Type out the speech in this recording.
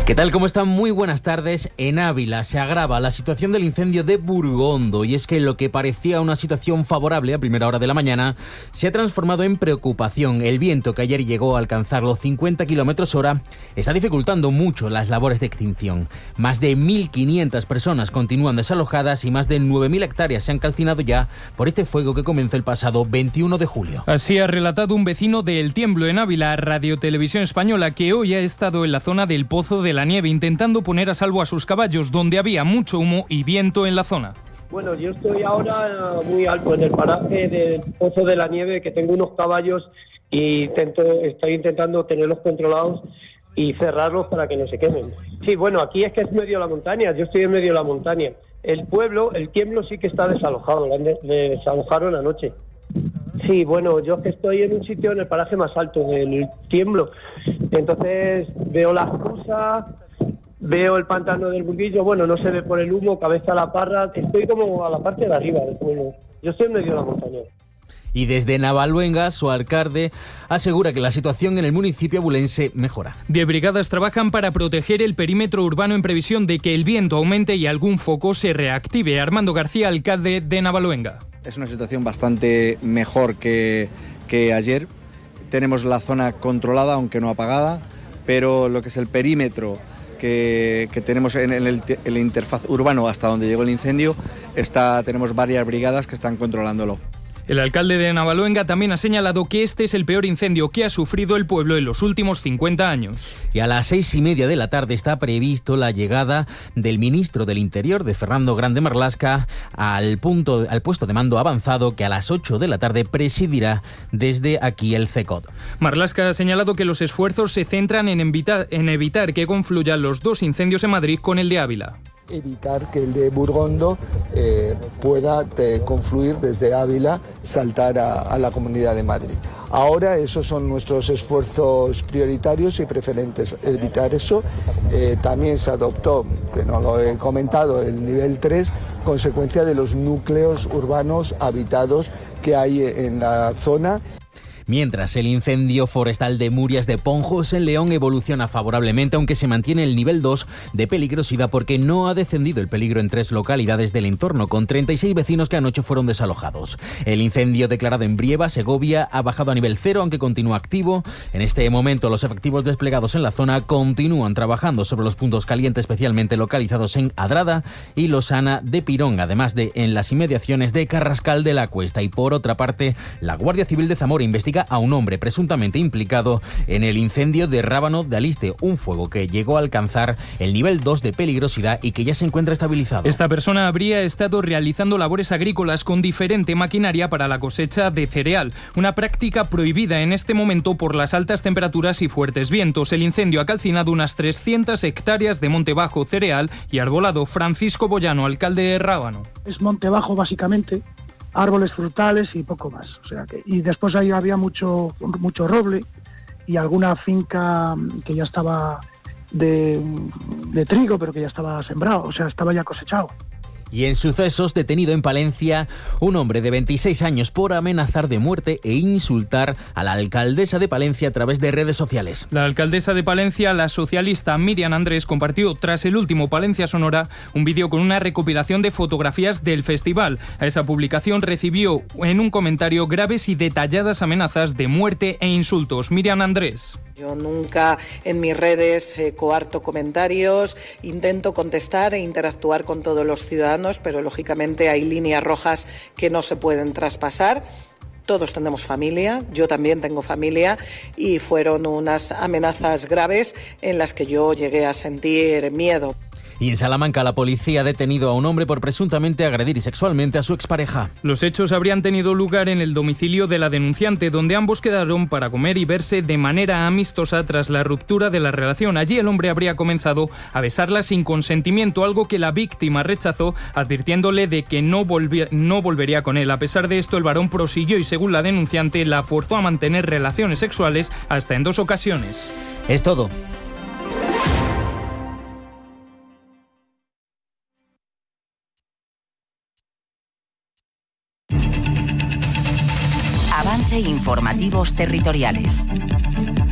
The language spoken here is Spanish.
¿Qué tal? ¿Cómo están? Muy buenas tardes. En Ávila se agrava la situación del incendio de Burgondo, y es que lo que parecía una situación favorable a primera hora de la mañana se ha transformado en preocupación. El viento, que ayer llegó a alcanzar los 50 km/h, está dificultando mucho las labores de extinción. Más de 1.500 personas continúan desalojadas y más de 9.000 hectáreas se han calcinado ya por este fuego que comenzó el pasado 21 de julio. Así ha relatado un vecino de El Tiemblo en Ávila, Radio Televisión Española, que hoy ha estado en la zona del Pozo de la Nieve intentando poner a salvo a sus caballos, donde había mucho humo y viento en la zona. Bueno, yo estoy ahora muy alto en el paraje del Pozo de la Nieve, que tengo unos caballos y estoy intentando tenerlos controlados y cerrarlos para que no se quemen. Sí, bueno, aquí es que es medio de la montaña, yo estoy en medio de la montaña. El pueblo, El Tiemblo, sí que está desalojado, le desalojaron anoche. Sí, bueno, yo que estoy en un sitio en el paraje más alto, en El Tiemblo, entonces veo las cosas, veo el pantano del Burguillo, bueno, no se ve por el humo, Cabeza a la Parra, estoy como a la parte de arriba del pueblo, yo estoy en medio de la montaña. Y desde Navaluenga, su alcalde asegura que la situación en el municipio abulense mejora. 10 brigadas trabajan para proteger el perímetro urbano en previsión de que el viento aumente y algún foco se reactive. Armando García, alcalde de Navaluenga. Es una situación bastante mejor que ayer. Tenemos la zona controlada, aunque no apagada, pero lo que es el perímetro que tenemos en el interfaz urbano hasta donde llegó el incendio, tenemos varias brigadas que están controlándolo. El alcalde de Navaluenga también ha señalado que este es el peor incendio que ha sufrido el pueblo en los últimos 50 años. Y a las 6:30 de la tarde está previsto la llegada del ministro del Interior, de Fernando Grande Marlaska, al puesto de mando avanzado, que a las 8 de la tarde presidirá desde aquí el CECOT. Marlaska ha señalado que los esfuerzos se centran en evitar que confluyan los dos incendios en Madrid con el de Ávila. Evitar que el de Burgondo pueda confluir desde Ávila, saltar a la Comunidad de Madrid. Ahora esos son nuestros esfuerzos prioritarios y preferentes, evitar eso. También se adoptó, que no lo he comentado, el nivel 3, consecuencia de los núcleos urbanos habitados que hay en la zona. Mientras, el incendio forestal de Murias de Ponjos, en León, evoluciona favorablemente, aunque se mantiene el nivel 2 de peligrosidad porque no ha descendido el peligro en 3 localidades del entorno, con 36 vecinos que anoche fueron desalojados. El incendio declarado en Brieva, Segovia, ha bajado a nivel 0, aunque continúa activo. En este momento, los efectivos desplegados en la zona continúan trabajando sobre los puntos calientes, especialmente localizados en Adrada y Losana de Pirón, además de en las inmediaciones de Carrascal de la Cuesta. Y por otra parte, la Guardia Civil de Zamora investiga a un hombre presuntamente implicado en el incendio de Rábano de Aliste, un fuego que llegó a alcanzar el nivel 2 de peligrosidad y que ya se encuentra estabilizado. Esta persona habría estado realizando labores agrícolas con diferente maquinaria para la cosecha de cereal, una práctica prohibida en este momento por las altas temperaturas y fuertes vientos. El incendio ha calcinado unas 300 hectáreas de monte bajo, cereal y arbolado. Francisco Boyano, alcalde de Rábano. Es monte bajo básicamente, árboles frutales y poco más, y después ahí había mucho roble y alguna finca que ya estaba de trigo, pero que ya estaba sembrado, estaba ya cosechado. Y en sucesos, detenido en Palencia un hombre de 26 años por amenazar de muerte e insultar a la alcaldesa de Palencia a través de redes sociales. La alcaldesa de Palencia, la socialista Miriam Andrés, compartió tras el último Palencia Sonora un vídeo con una recopilación de fotografías del festival. A esa publicación recibió en un comentario graves y detalladas amenazas de muerte e insultos. Miriam Andrés. Yo nunca en mis redes coarto comentarios, intento contestar e interactuar con todos los ciudadanos, pero lógicamente hay líneas rojas que no se pueden traspasar. Todos tenemos familia, yo también tengo familia, y fueron unas amenazas graves en las que yo llegué a sentir miedo. Y en Salamanca, la policía ha detenido a un hombre por presuntamente agredir sexualmente a su expareja. Los hechos habrían tenido lugar en el domicilio de la denunciante, donde ambos quedaron para comer y verse de manera amistosa tras la ruptura de la relación. Allí el hombre habría comenzado a besarla sin consentimiento, algo que la víctima rechazó, advirtiéndole de que no volvería con él. A pesar de esto, el varón prosiguió y, según la denunciante, la forzó a mantener relaciones sexuales hasta en 2 ocasiones. Es todo. Avance Informativos Territoriales.